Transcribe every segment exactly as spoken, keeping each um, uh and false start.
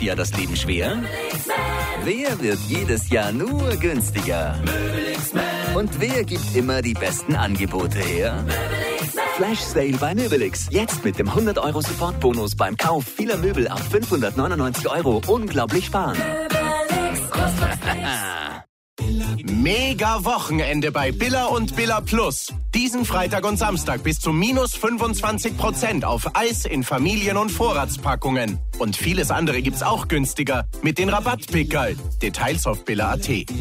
Ja, das Leben schwer? Wer wird jedes Jahr nur günstiger? Und wer gibt immer die besten Angebote her? Flash Sale bei Möbelix. Jetzt mit dem hundert Euro Supportbonus beim Kauf vieler Möbel ab fünfhundertneunundneunzig Euro. Unglaublich sparen. Mega Wochenende bei Billa und Billa Plus. Diesen Freitag und Samstag bis zu minus fünfundzwanzig Prozent auf Eis in Familien- und Vorratspackungen. Und vieles andere gibt's auch günstiger mit den Rabattpickerl. Details auf billa punkt at.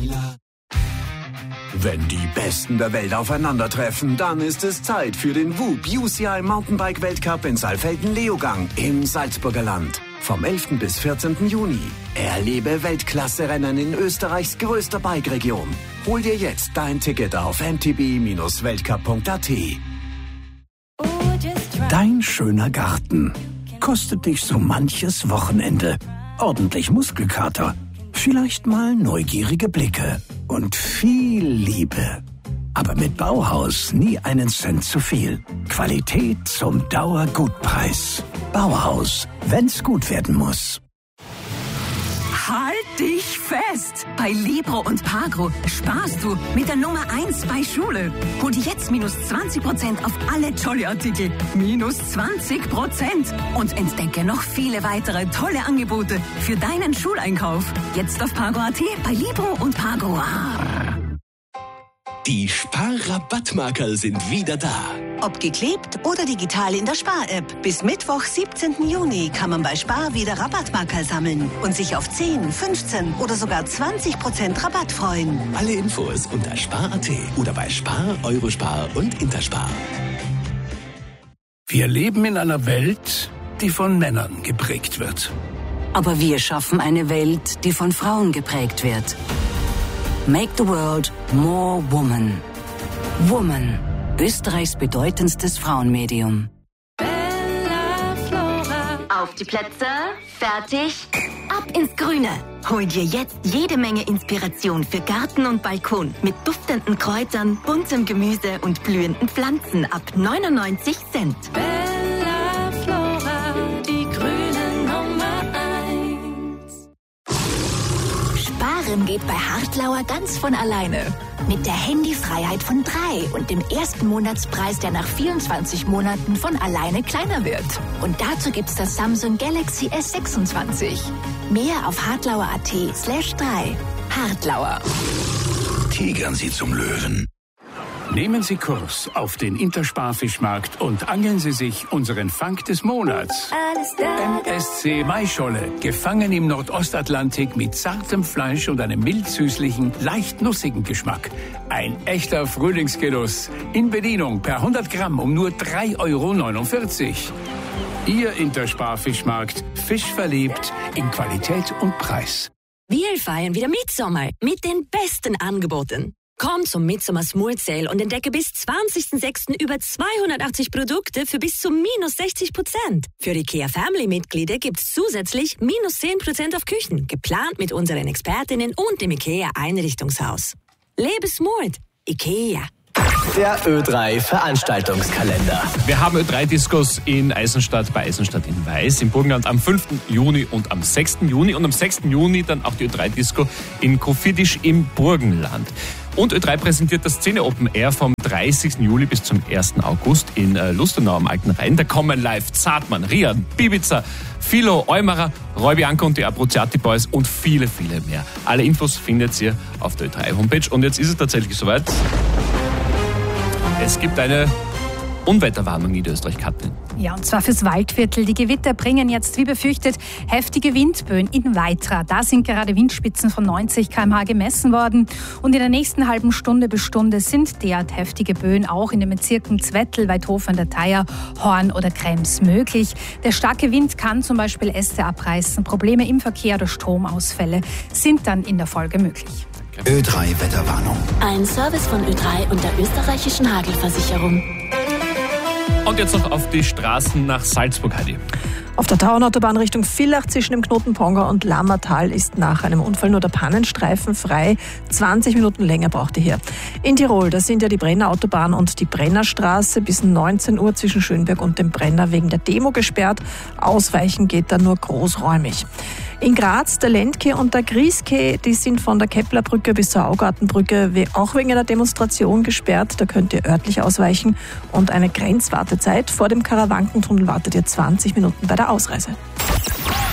Wenn die Besten der Welt aufeinandertreffen, dann ist es Zeit für den W U B U C I Mountainbike Weltcup in Saalfelden-Leogang im Salzburger Land. Vom elften bis vierzehnten Juni. Erlebe Weltklasse-Rennen in Österreichs größter Bike-Region. Hol dir jetzt dein Ticket auf m t b Bindestrich weltcup punkt a t. Dein schöner Garten kostet dich so manches Wochenende. Ordentlich Muskelkater, vielleicht mal neugierige Blicke und viel Liebe. Aber mit Bauhaus nie einen Cent zu viel. Qualität zum Dauergutpreis. Bauhaus, wenn's gut werden muss. Halt dich fest! Bei Libro und Pagro sparst du mit der Nummer eins bei Schule. Hol dir jetzt minus zwanzig Prozent auf alle Jolly-Artikel. Minus zwanzig Prozent. Und entdecke noch viele weitere tolle Angebote für deinen Schuleinkauf. Jetzt auf Pagro punkt at, bei Libro und Pagro. Die Spar-Rabattmarkerl sind wieder da. Ob geklebt oder digital in der Spar-App. Bis Mittwoch, siebzehnten Juni kann man bei Spar wieder Rabattmarkerl sammeln und sich auf zehn, fünfzehn oder sogar zwanzig Prozent Rabatt freuen. Alle Infos unter spar punkt at oder bei Spar, Eurospar und Interspar. Wir leben in einer Welt, die von Männern geprägt wird. Aber wir schaffen eine Welt, die von Frauen geprägt wird. Make the world more woman. Woman. Österreichs bedeutendstes Frauenmedium. Auf die Plätze, fertig, ab ins Grüne. Hol dir jetzt jede Menge Inspiration für Garten und Balkon mit duftenden Kräutern, buntem Gemüse und blühenden Pflanzen ab neunundneunzig Cent. Bella Flora, die grüne Nummer eins. Sparen geht bei Hartlauer ganz von alleine. Mit der Handyfreiheit von drei und dem ersten Monatspreis, der nach vierundzwanzig Monaten von alleine kleiner wird. Und dazu gibt's das Samsung Galaxy S sechsundzwanzig. Mehr auf hartlauer punkt at slash drei. Hartlauer. Tigern Sie zum Löwen. Nehmen Sie Kurs auf den Interspar-Fischmarkt und angeln Sie sich unseren Fang des Monats. M S C Maischolle, gefangen im Nordostatlantik mit zartem Fleisch und einem mild-süßlichen, leicht nussigen Geschmack. Ein echter Frühlingsgenuss. In Bedienung per hundert Gramm um nur drei Euro neunundvierzig. Ihr Interspar-Fischmarkt, fischverliebt in Qualität und Preis. Wir feiern wieder Mitsommer mit den besten Angeboten. Komm zum Midsommer Smooth Sale und entdecke bis zwanzigsten sechsten über zweihundertachtzig Produkte für bis zu minus sechzig Prozent. Für IKEA Family Mitglieder gibt's zusätzlich minus zehn Prozent auf Küchen, geplant mit unseren Expertinnen und dem IKEA Einrichtungshaus. Lebe smooth. IKEA. Der Ö drei Veranstaltungskalender. Wir haben Ö drei Discos in Eisenstadt, bei Eisenstadt in Weiß im Burgenland am fünften Juni und am sechsten Juni. Und am sechsten Juni dann auch die Ö drei Disco in Kofidis im Burgenland. Und Ö drei präsentiert das Szene Open Air vom dreißigsten Juli bis zum ersten August in Lustenau am Alten Rhein. Da kommen live Zartmann, Rian, Bibiza, Philo, Eumerer, Roy Bianco und die Abruzzati Boys und viele, viele mehr. Alle Infos findet ihr auf der Ö drei Homepage. Und jetzt ist es tatsächlich soweit. Es gibt eine Unwetterwarnung in Niederösterreich, Katrin. Ja, und zwar fürs Waldviertel. Die Gewitter bringen jetzt, wie befürchtet, heftige Windböen in Weitra. Da sind gerade Windspitzen von neunzig Kilometer pro Stunde gemessen worden. Und in der nächsten halben Stunde bis Stunde sind derart heftige Böen auch in den Bezirken Zwettl, Weidhofen an der Theier, Horn oder Krems möglich. Der starke Wind kann zum Beispiel Äste abreißen. Probleme im Verkehr oder Stromausfälle sind dann in der Folge möglich. Ö drei Wetterwarnung. Ein Service von Ö drei und der österreichischen Hagelversicherung. Und jetzt noch auf die Straßen nach Salzburg, Heidi. Auf der Tauernautobahn Richtung Villach zwischen dem Knoten Ponga und Lammertal ist nach einem Unfall nur der Pannenstreifen frei. zwanzig Minuten länger braucht ihr hier. In Tirol, da sind ja die Brenner Autobahn und die Brennerstraße bis neunzehn Uhr zwischen Schönberg und dem Brenner wegen der Demo gesperrt. Ausweichen geht da nur großräumig. In Graz, der Lendke und der Grieske, die sind von der Keplerbrücke bis zur Augartenbrücke auch wegen einer Demonstration gesperrt. Da könnt ihr örtlich ausweichen und eine Grenzwartezeit vor dem Karawankentunnel wartet ihr zwanzig Minuten bei der Ausreise.